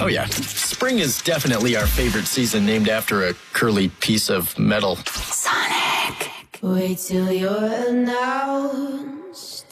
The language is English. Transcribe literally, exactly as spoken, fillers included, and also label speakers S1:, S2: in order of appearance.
S1: Oh, yeah. Spring is definitely our favorite season, named after a curly piece of metal.
S2: Sonic. Wait till you're announced